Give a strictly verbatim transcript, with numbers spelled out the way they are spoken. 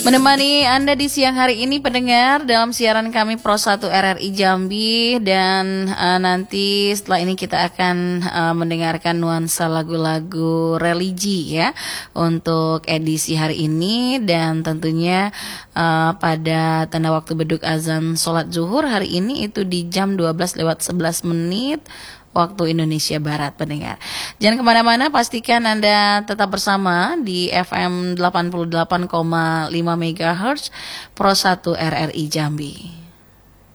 Menemani Anda di siang hari ini pendengar dalam siaran kami Pro satu R R I Jambi. Dan uh, nanti setelah ini kita akan uh, mendengarkan nuansa lagu-lagu religi ya untuk edisi hari ini. Dan tentunya uh, pada tanda waktu beduk azan sholat zuhur hari ini itu di jam dua belas lewat sebelas menit waktu Indonesia Barat pendengar. Jangan kemana-mana, pastikan Anda tetap bersama di F M delapan puluh delapan koma lima megahertz Pro satu R R I Jambi.